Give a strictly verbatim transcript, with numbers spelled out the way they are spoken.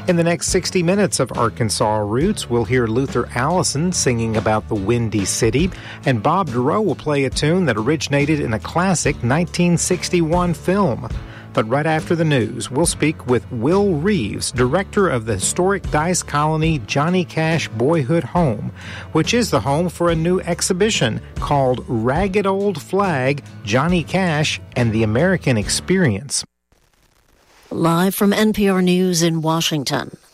In the next sixty minutes of Arkansas Roots, we'll hear Luther Allison singing about the Windy City, and Bob Duro will play a tune that originated in a classic nineteen sixty-one film. But right after the news, we'll speak with Will Reeves, director of the historic dice colony Johnny Cash Boyhood Home, which is the home for a new exhibition called Ragged Old Flag, Johnny Cash and the American Experience. Live from N P R News in Washington,